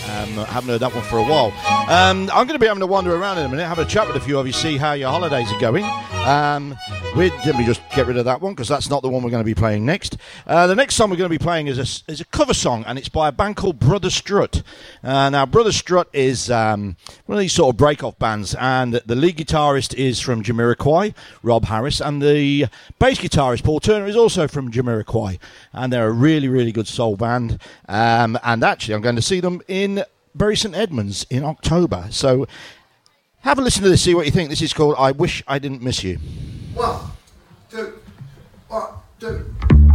Haven't heard that one for a while. I'm going to be having a wander around in a minute, have a chat with a few of you, see how your holidays are going. Let me just get rid of that one because that's not the one we're going to be playing next. The next song we're going to be playing is a cover song, and it's by a band called Brother Strut. Now, Brother Strut is one of these sort of break-off bands, and the lead guitarist is from Jamiroquai, Rob Harris, and the bass guitarist, Paul Turner, is also from Jamiroquai, and they're a really, really good soul band. And actually, I'm going to see them in Bury St Edmunds in October. So have a listen to this, see what you think. This is called I Wish I Didn't Miss You. 1, 2, 1, 2.